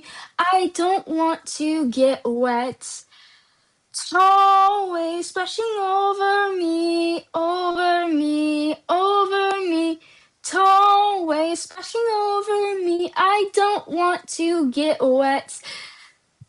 me. I don't want to get wet. Tall waves splashing over me, over me, over me. Tall waves splashing over me. I don't want to get wet.